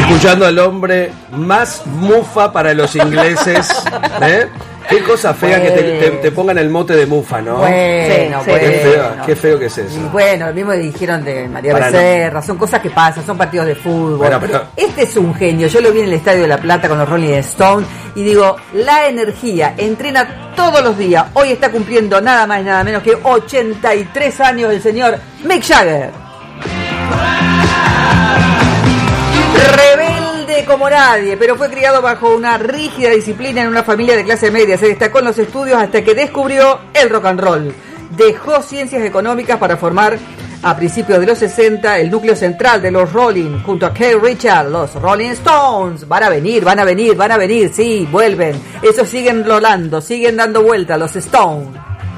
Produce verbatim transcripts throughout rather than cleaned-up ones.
escuchando al hombre más mufa para los ingleses, ¿eh? Qué cosa fea bueno. que te, te, te pongan el mote de mufa, ¿no? Bueno, sí, bueno. Qué feo, qué feo que es eso. Y bueno, lo mismo dijeron de María Becerra, no. son cosas que pasan, son partidos de fútbol. Bueno, pero... Este es un genio, yo lo vi en el Estadio de La Plata con los Rolling Stones y digo, la energía, entrena todos los días. Hoy está cumpliendo nada más y nada menos que ochenta y tres años el señor Mick Jagger. Rebelde como nadie, pero fue criado bajo una rígida disciplina en una familia de clase media. Se destacó en los estudios hasta que descubrió el rock and roll. Dejó ciencias económicas para formar a principios de los sesenta el núcleo central de los Rolling, junto a Keith Richards, los Rolling Stones. Van a venir, van a venir, van a venir, sí, vuelven. Esos siguen rolando, siguen dando vueltas los Stones.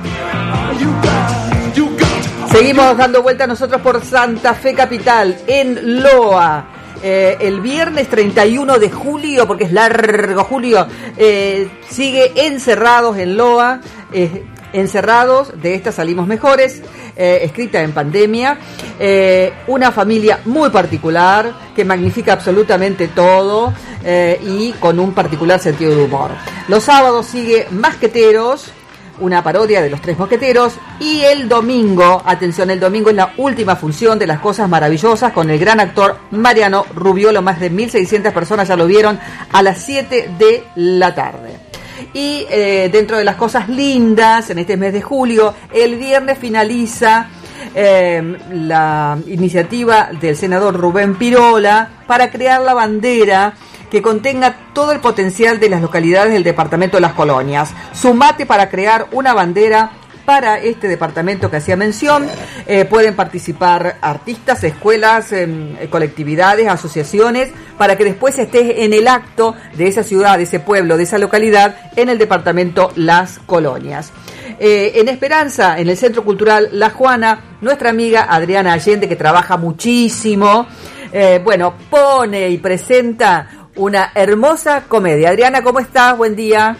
Seguimos dando vuelta nosotros por Santa Fe Capital, en Loa. Eh, el viernes treinta y uno de julio, porque es largo julio, eh, sigue Encerrados en Loa. Eh, Encerrados, de esta salimos mejores, eh, escrita en pandemia. Eh, una familia muy particular que magnifica absolutamente todo eh, y con un particular sentido de humor. Los sábados sigue Masqueteros, una parodia de los Tres Mosqueteros, y el domingo, atención, el domingo es la última función de Las Cosas Maravillosas con el gran actor Mariano Rubiolo. Más de mil seiscientas personas ya lo vieron a las siete de la tarde. Y eh, dentro de las cosas lindas, en este mes de julio, el viernes finaliza eh, la iniciativa del senador Rubén Pirola para crear la bandera que contenga todo el potencial de las localidades del departamento de Las Colonias. Sumate para crear una bandera para este departamento que hacía mención. Eh, pueden participar artistas, escuelas, eh, colectividades, asociaciones, para que después estés en el acto de esa ciudad, de ese pueblo, de esa localidad, en el departamento Las Colonias. Eh, en Esperanza, en el Centro Cultural La Juana, nuestra amiga Adriana Allende, que trabaja muchísimo, eh, bueno, pone y presenta una hermosa comedia. Adriana, ¿cómo estás? Buen día.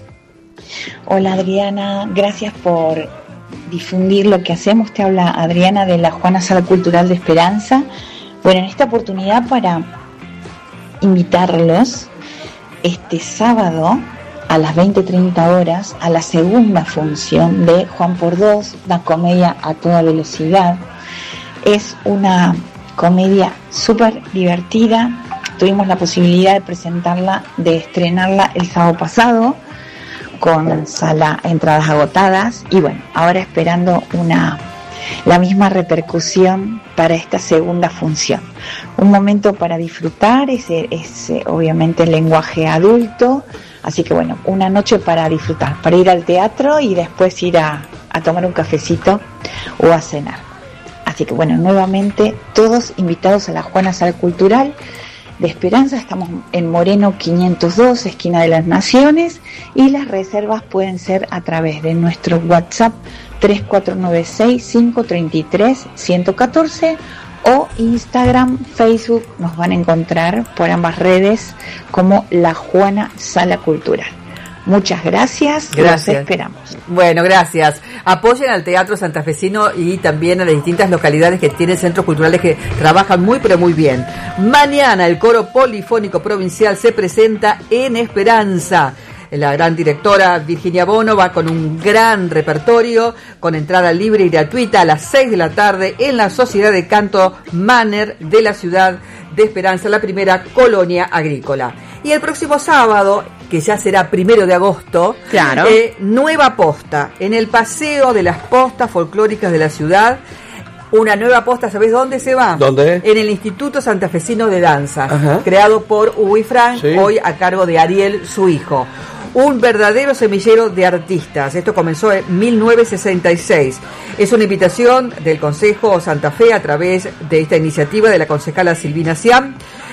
Hola Adriana, gracias por difundir lo que hacemos. Te habla Adriana de la Juana Sala Cultural de Esperanza. Bueno, en esta oportunidad para invitarlos este sábado a las veinte treinta horas a la segunda función de Juan por Dos, la comedia a toda velocidad. Es una comedia súper divertida. Tuvimos la posibilidad de presentarla, de estrenarla el sábado pasado, con sala entradas agotadas, y bueno, ahora esperando una la misma repercusión para esta segunda función. Un momento para disfrutar, es, es obviamente el lenguaje adulto, así que bueno, una noche para disfrutar, para ir al teatro y después ir a, a tomar un cafecito o a cenar. Así que bueno, nuevamente todos invitados a la Juana Sala Cultural de Esperanza. Estamos en Moreno quinientos dos, esquina de las Naciones, y las reservas pueden ser a través de nuestro WhatsApp tres cuatro nueve seis, cinco tres tres, uno uno cuatro o Instagram, Facebook. Nos van a encontrar por ambas redes como la Juana Sala Cultural. Muchas gracias, gracias. Los esperamos. Bueno, gracias. Apoyen al Teatro Santafesino y también a las distintas localidades que tienen centros culturales que trabajan muy pero muy bien. Mañana el Coro Polifónico Provincial se presenta en Esperanza. La gran directora Virginia Bono va con un gran repertorio, con entrada libre y gratuita a las seis de la tarde en la Sociedad de Canto Manner de la ciudad de Esperanza, la primera colonia agrícola. Y el próximo sábado, que ya será primero de agosto, claro. eh, nueva posta, en el Paseo de las Postas Folclóricas de la ciudad. Una nueva posta, ¿sabés dónde se va? ¿Dónde? En el Instituto Santafesino de Danza, Ajá. creado por Hugo y Frank, sí. hoy a cargo de Ariel, su hijo. Un verdadero semillero de artistas. Esto comenzó en mil novecientos sesenta y seis. Es una invitación del Consejo Santa Fe a través de esta iniciativa de la concejala Silvina Siam.